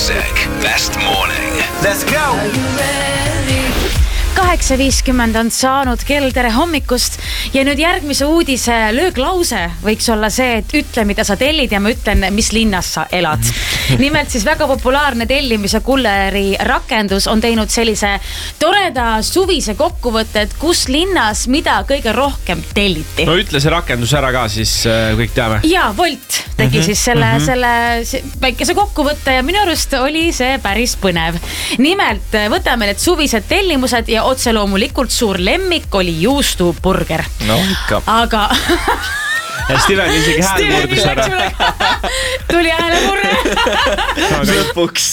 Sick. Best morning. Let's go! 8.50 on saanud kell, tere hommikust ja nüüd järgmise uudise lööglause võiks olla see, et ütle, mida sa tellid ja ma ütlen, mis linnas sa elad. Nimelt siis väga populaarne tellimise kulleri rakendus on teinud sellise toreda suvise kokkuvõtte, et kus linnas mida kõige rohkem telliti. No ütle see rakendus ära ka, siis kõik teame. Ja, Volt tegi siis selle väikese kokkuvõtte ja minu arust oli see päris põnev. Nimelt võtame need suvised tellimused ja otse loomulikult suur lemmik oli juustuburger. No ikka. Aga Steven isegi hääl murdus ära. Tuli hääle murre. Lõpuks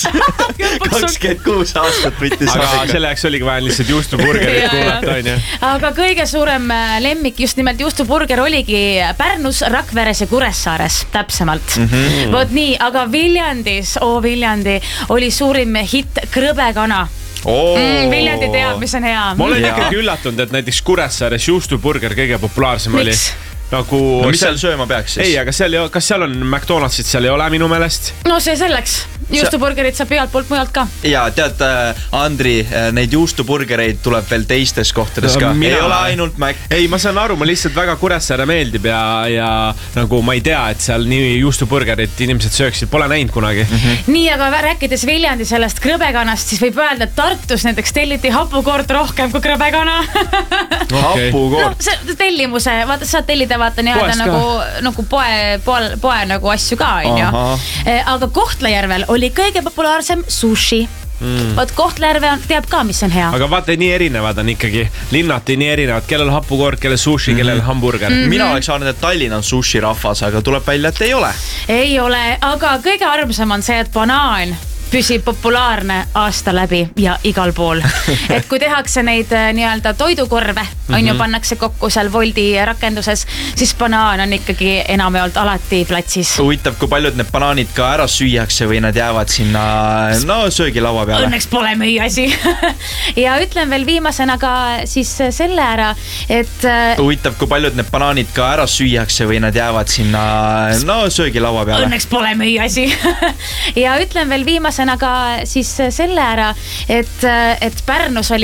26 aastat võttis. Aga selleks oligi vaja lihtsalt juustuburgerit kuulata, on ju. Aga kõige suurem lemmik just nimelt juustuburger oligi Pärnus, Rakveres ja Kuressaares täpsemalt. Vot nii, aga Viljandis, Viljandi oli suurim hitt krõbekana. Viljandi teab, mis on hea. Ma olen ikkagi üllatunud, et näiteks Kuressaares juustuburger kõige populaarsem oli. Nagu, no mis seal sööma peaks siis? Ei, aga kas seal on McDonald'sit, seal ei ole minu meelest? No see selleks. Juustuburgerid saab igalt poolt mujalt ka. Ja tead, Andri, neid juustuburgereid tuleb veel teistes kohtades ka. Ei ole ainult Mac. Ei, ma saan aru, ma lihtsalt väga Kuressaare meeldib ja nagu ma ei tea, et seal nii juustuburgerit inimesed sööksid, pole näinud kunagi. Nii, aga rääkides Viljandi sellest krõbekanast, siis võib öelda, et Tartus näiteks telliti hapukord rohkem kui krõbekana. Hapukord. No, tellimuse, vaata, saad tellida vaata nagu poe nagu asju ka, on ju. Aga Kohtla-Järvel oli kõige populaarsem sushi. Vaat Kohtla-Järve teab ka, mis on hea. Aga vaata, nii erinevad on ikkagi. Linnati nii erinevad, kellel hapukord, kellel sushi, kellel hamburger. Mina oleks saanud, et Tallinn on sushi rahvas, aga tuleb välja, et ei ole. Ei ole, aga kõige armsam on see, et banaan püsib populaarne aasta läbi ja igal pool. Et kui tehakse neid nii-öelda toidukorve, on ju, pannakse kokku seal Woldi rakenduses, siis banaan on ikkagi enamjaolt alati platsis. Huvitav, kui paljud need banaanid ka ära süüakse või nad jäävad sinna söögilaua peale. Õnneks pole müüasi. Ja ütlen veel viimasena ka siis selle ära, et huvitav, kui paljud need banaanid ka ära süüakse või nad jäävad sinna söögilaua peale. Õnneks pole müüasi. Ja ütlen veel viimasena ka siis selle ära, et Pärnus oli